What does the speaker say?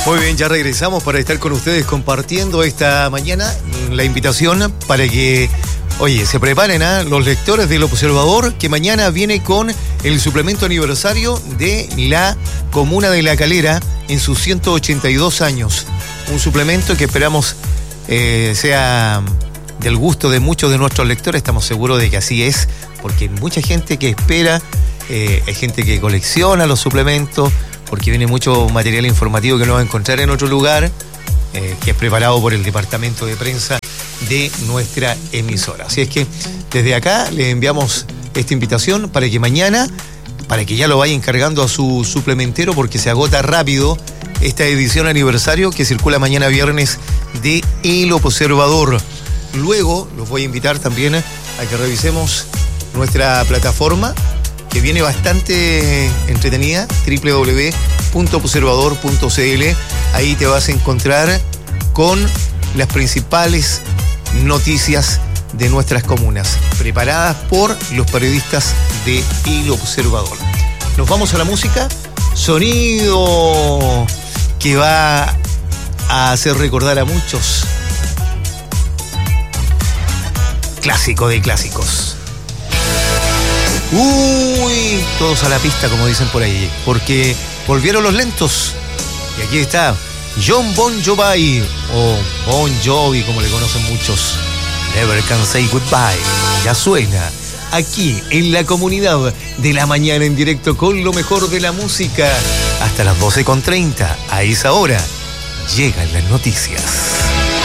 Muy bien, ya regresamos para estar con ustedes compartiendo esta mañana la invitación para que, oye, se preparen los lectores del Observador, que mañana viene con el suplemento aniversario de la comuna de La Calera en sus 182 años. Un suplemento que esperamos sea del gusto de muchos de nuestros lectores. Estamos seguros de que así es, porque hay mucha gente que espera, hay gente que colecciona los suplementos, porque viene mucho material informativo que no va a encontrar en otro lugar, que es preparado por el departamento de prensa de nuestra emisora. Así es que desde acá le enviamos esta invitación para que mañana, para que ya lo vaya encargando a su suplementero, porque se agota rápido esta edición aniversario que circula mañana viernes de El Observador. Luego los voy a invitar también a que revisemos nuestra plataforma, que viene bastante entretenida, www.observador.cl. Ahí te vas a encontrar con las principales noticias de nuestras comunas, preparadas por los periodistas de El Observador. Nos vamos a la música, sonido que va a hacer recordar a muchos. Clásico de clásicos. Uy, todos a la pista, como dicen por ahí, porque volvieron los lentos. Y aquí está Jon Bon Jovi, o Bon Jovi, como le conocen muchos. Never Can Say Goodbye. Ya suena aquí en la comunidad de la mañana en directo con lo mejor de la música. Hasta las 12:30, a esa hora, llegan las noticias.